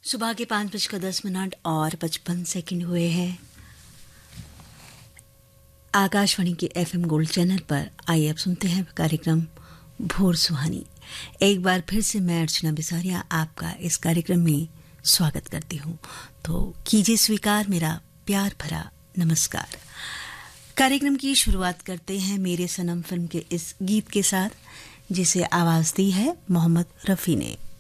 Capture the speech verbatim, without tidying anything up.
सुबह के पाँच बजकर दस मिनट और पचपन सेकंड हुए हैं। आकाशवाणी के एफएम गोल्ड चैनल पर आइए अब सुनते हैं कार्यक्रम भोर सुहानी। एक बार फिर से मैं अर्चना बिसारिया आपका इस कार्यक्रम में स्वागत करती हूँ। तो कीजिए स्वीकार मेरा प्यार भरा नमस्कार। कार्यक्रम की शुरुआत करते हैं मेरे सनम फिल्म के इस गीत के साथ, जिसे आवाज दी है मोहम्मद रफी ने।